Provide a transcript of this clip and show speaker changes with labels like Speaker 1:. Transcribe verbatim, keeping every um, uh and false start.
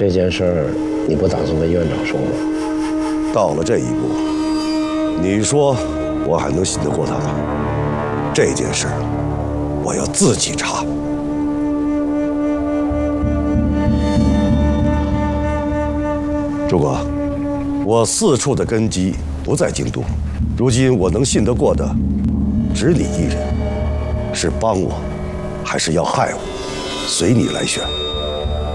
Speaker 1: 这件事儿你不打算跟院长说吗？
Speaker 2: 到了这一步，你说我还能信得过他吗？这件事我要自己查。诸葛，我四处的根基不在京都，如今我能信得过的，只你一人。是帮我，还是要害我？随你来选。